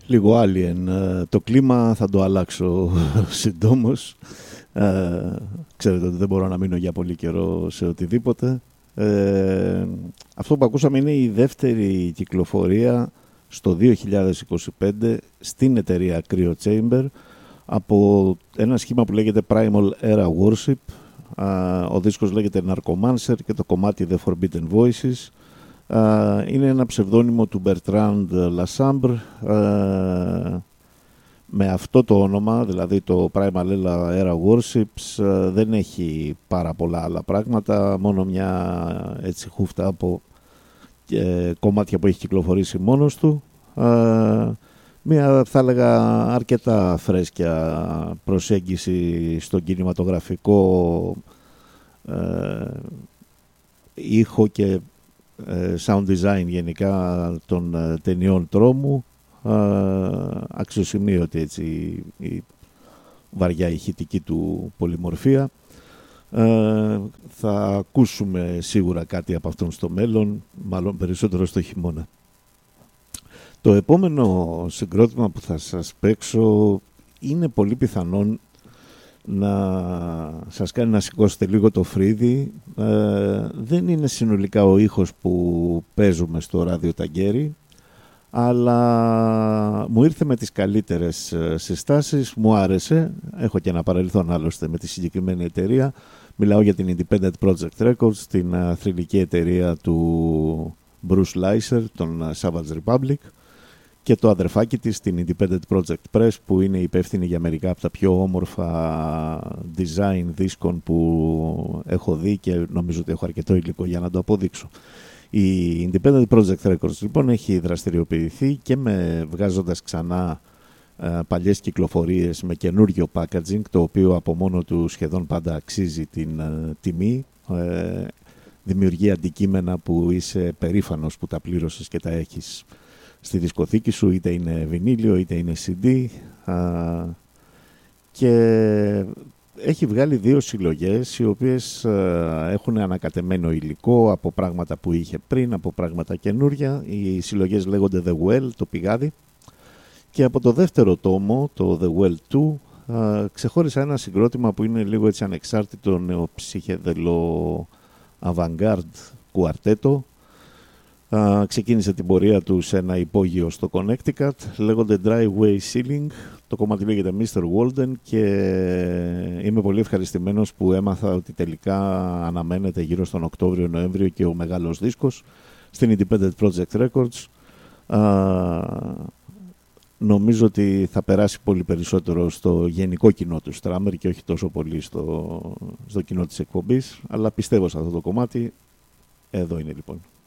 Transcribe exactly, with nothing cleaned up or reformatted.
Λίγο Alien. Το κλίμα θα το αλλάξω συντόμως. Ε, ξέρετε ότι δεν μπορώ να μείνω για πολύ καιρό σε οτιδήποτε. Ε, αυτό που ακούσαμε είναι η δεύτερη κυκλοφορία στο δύο χιλιάδες είκοσι πέντε στην εταιρεία Cryo Chamber από ένα σχήμα που λέγεται Primal Era Worship. Uh, ο δίσκος λέγεται Narcomancer και το κομμάτι The Forbidden Voices. Uh, είναι ένα ψευδόνυμο του Bertrand Lassambre. Uh, με αυτό το όνομα, δηλαδή το Primal Era Worships, uh, δεν έχει πάρα πολλά άλλα πράγματα, μόνο μια έτσι χούφτα από uh, κομμάτια που έχει κυκλοφορήσει μόνος του. Uh, Μια, θα έλεγα, αρκετά φρέσκια προσέγγιση στον κινηματογραφικό ε, ήχο και ε, sound design γενικά των ε, ταινιών τρόμου. Ε, αξιοσημείωτη έτσι η βαριά ηχητική του πολυμορφία. Ε, θα ακούσουμε σίγουρα κάτι από αυτόν στο μέλλον, μάλλον περισσότερο στο χειμώνα. Το επόμενο συγκρότημα που θα σας παίξω είναι πολύ πιθανόν να σας κάνει να σηκώσετε λίγο το φρύδι. Ε, δεν είναι συνολικά ο ήχος που παίζουμε στο ράδιο Ταγκέρι, αλλά μου ήρθε με τις καλύτερες συστάσεις, μου άρεσε. Έχω και ένα παρελθόν άλλωστε με τη συγκεκριμένη εταιρεία. Μιλάω για την Independent Project Records, την θρυλική εταιρεία του Bruce Leiser, των Savage Republic, και το αδερφάκι της, την Independent Project Press, που είναι υπεύθυνη για μερικά από τα πιο όμορφα design δίσκων που έχω δει και νομίζω ότι έχω αρκετό υλικό για να το αποδείξω. Η Independent Project Records λοιπόν έχει δραστηριοποιηθεί και με βγάζοντας ξανά ε, παλιές κυκλοφορίες με καινούργιο packaging, το οποίο από μόνο του σχεδόν πάντα αξίζει την ε, τιμή. Ε, δημιουργεί αντικείμενα που είσαι περήφανος που τα πλήρωσες και τα έχεις στη δισκοθήκη σου, είτε είναι βινίλιο είτε είναι σι ντι, α, και έχει βγάλει δύο συλλογές οι οποίες α, έχουν ανακατεμένο υλικό από πράγματα που είχε πριν, από πράγματα καινούρια. Οι συλλογές λέγονται The Well, το πηγάδι, και από το δεύτερο τόμο, το The Well δύο, α, ξεχώρισα ένα συγκρότημα που είναι λίγο έτσι ανεξάρτητο νεοψυχεδελό avant-garde κουαρτέτο. Uh, ξεκίνησε την πορεία του σε ένα υπόγειο στο Connecticut, λέγονται Driveway Ceiling, το κομμάτι λέγεται μίστερ Walden, και είμαι πολύ ευχαριστημένος που έμαθα ότι τελικά αναμένεται γύρω στον Οκτώβριο-Νοέμβριο και ο μεγάλος δίσκος στην Independent Project Records. Uh, νομίζω ότι θα περάσει πολύ περισσότερο στο γενικό κοινό του Strammer και όχι τόσο πολύ στο, στο κοινό της εκπομπής, αλλά πιστεύω σε αυτό το κομμάτι. Εδώ είναι λοιπόν.